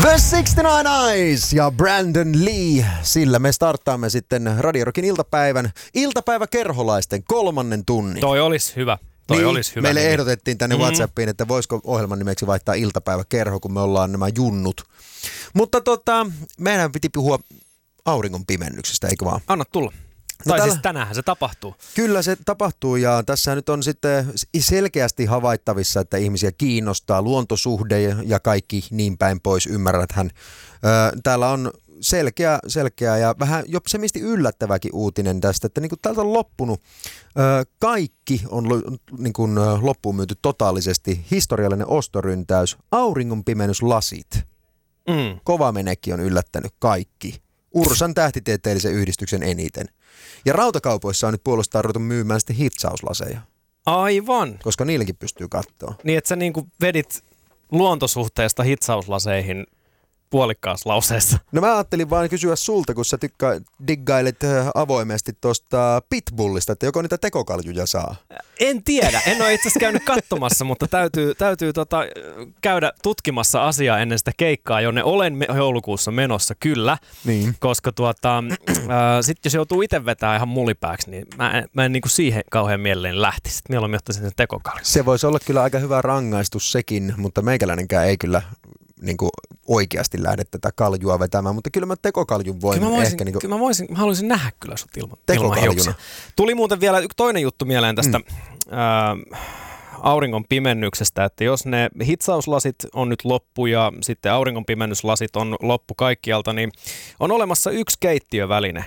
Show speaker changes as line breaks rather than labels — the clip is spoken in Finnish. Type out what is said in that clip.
The 69 Eyes ja Brandon Lee. Sillä me starttaamme sitten Radio Rockin iltapäiväkerholaisten 3. tunnin.
Toi olisi hyvä.
Meille ehdotettiin tänne WhatsAppiin, että voisiko ohjelman nimeksi vaihtaa iltapäiväkerho, kun me ollaan nämä junnut. Mutta meidän piti puhua auringon pimennyksestä, eikö vaan?
Anna tulla. Siis tänäänhän se tapahtuu.
Kyllä se tapahtuu ja tässä nyt on sitten selkeästi havaittavissa, että ihmisiä kiinnostaa luontosuhde ja kaikki niin päin pois. Ymmärräthän. Täällä on selkeä ja vähän jopsemisti yllättäväkin uutinen tästä, että niin kuin täältä on loppunut. Kaikki on niin kuin loppuun myyty totaalisesti. Historiallinen ostoryntäys, auringonpimennyslasit. Kova menekki on yllättänyt kaikki. Ursan tähtitieteellisen yhdistyksen eniten. Ja rautakaupoissa on nyt puolestaan ruveta myymään sitten hitsauslaseja.
Aivan.
Koska niilläkin pystyy katsoa.
Niin, että sä niinku vedit luontosuhteesta hitsauslaseihin puolikkaassa lauseessa.
No mä ajattelin vaan kysyä sulta, kun sä diggailet avoimesti tuosta Pitbullista, että joko niitä tekokaljuja saa?
En tiedä. En ole itse asiassa käynyt katsomassa, mutta täytyy käydä tutkimassa asiaa ennen sitä keikkaa, jonne olen joulukuussa menossa, kyllä.
Niin.
Koska sitten jos joutuu itse vetämään ihan mulipääksi, niin mä en niinku siihen kauhean mielelläni lähtisi. Mieluummin ottaisin sen tekokalju.
Se voisi olla kyllä aika hyvä rangaistus sekin, mutta meikäläinenkään ei kyllä niin kuin oikeasti lähde tätä kaljua vetämään, mutta kyllä mä tekokaljun voin ehkä. Niin kuin
mä haluaisin nähdä kyllä sut ilman hiuksia. Tuli muuten vielä toinen juttu mieleen tästä auringon pimennyksestä, että jos ne hitsauslasit on nyt loppu ja sitten auringon pimennyslasit on loppu kaikkialta, niin on olemassa yksi keittiöväline,